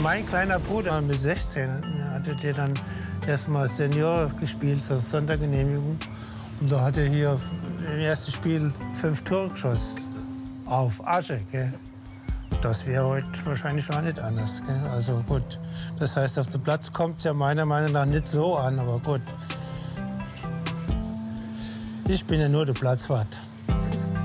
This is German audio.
Mein kleiner Bruder mit 16 hatte der dann erstmal Senior gespielt, also Sondergenehmigung. Und da hat er hier im ersten Spiel 5 Tore geschossen. Auf Asche, gell? Das wäre heute wahrscheinlich auch nicht anders. Gell? Also gut, das heißt, auf den Platz kommt es ja meiner Meinung nach nicht so an, aber gut. Ich bin ja nur der Platzwart.